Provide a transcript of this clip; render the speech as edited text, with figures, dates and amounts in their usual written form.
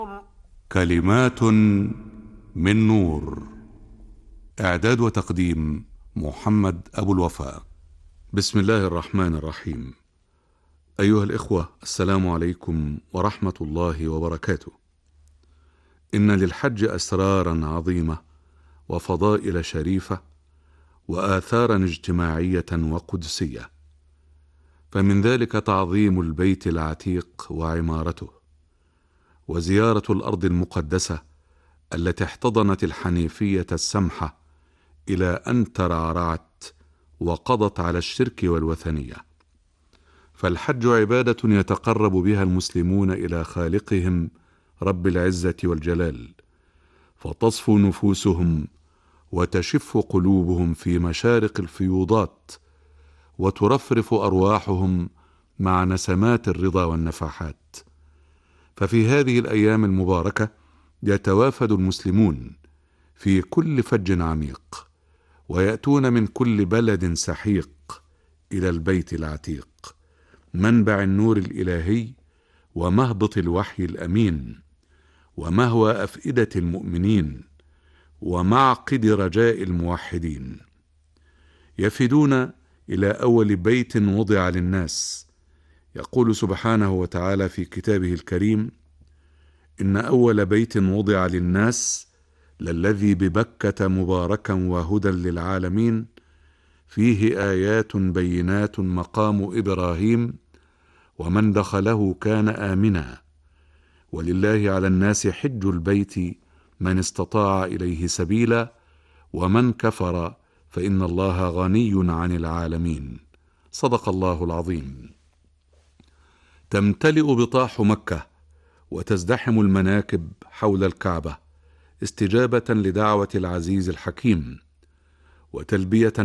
كلمات من نور. إعداد وتقديم محمد أبو الوفاء. بسم الله الرحمن الرحيم. أيها الإخوة، السلام عليكم ورحمة الله وبركاته. إن للحج أسرارا عظيمة وفضائل شريفة وآثارا اجتماعية وقدسية، فمن ذلك تعظيم البيت العتيق وعمارته، وزيارة الأرض المقدسة التي احتضنت الحنيفية السمحة إلى أن ترعرعت وقضت على الشرك والوثنية. فالحج عبادة يتقرب بها المسلمون إلى خالقهم رب العزة والجلال، فتصفو نفوسهم وتشف قلوبهم في مشارق الفيوضات، وترفرف أرواحهم مع نسمات الرضا والنفحات. ففي هذه الأيام المباركة يتوافد المسلمون في كل فج عميق، ويأتون من كل بلد سحيق إلى البيت العتيق، منبع النور الإلهي ومهبط الوحي الأمين، ومهوى أفئدة المؤمنين، ومعقد رجاء الموحدين. يفدون إلى أول بيت وضع للناس. يقول سبحانه وتعالى في كتابه الكريم: إن أول بيت وضع للناس للذي ببكة مباركا وهدى للعالمين فيه آيات بينات مقام إبراهيم ومن دخله كان آمنا ولله على الناس حج البيت من استطاع إليه سبيلا ومن كفر فإن الله غني عن العالمين. صدق الله العظيم. تمتلئ بطاح مكة وتزدحم المناكب حول الكعبة استجابة لدعوة العزيز الحكيم، وتلبية